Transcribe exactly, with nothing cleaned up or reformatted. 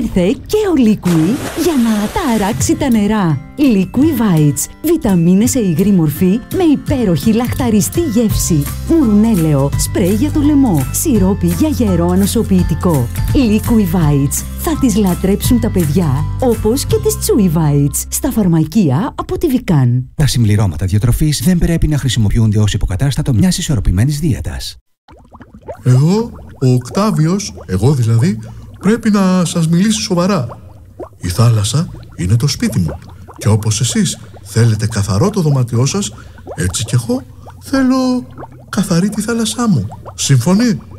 Ήρθε και ο Liqui για να τα αράξει τα νερά. Liqui-Vites. Βιταμίνες σε υγρή μορφή με υπέροχη λαχταριστή γεύση. Μουρουνέλαιο, σπρέι για το λαιμό, σιρόπι για γερό ανοσοποιητικό. Liqui-Vites. Θα τις λατρέψουν τα παιδιά, όπως και τις Chewy-Vites. Στα φαρμακεία από τη Vican. Τα συμπληρώματα διατροφής δεν πρέπει να χρησιμοποιούνται ως υποκατάστατο μιας ισορροπημένης δίαιτας. Εγώ, ο Οκτάβιος, εγώ δηλαδή, πρέπει να σας μιλήσω σοβαρά. Η θάλασσα είναι το σπίτι μου και όπως εσείς θέλετε καθαρό το δωμάτιό σας, έτσι κι εγώ θέλω καθαρή τη θάλασσά μου. Συμφωνεί?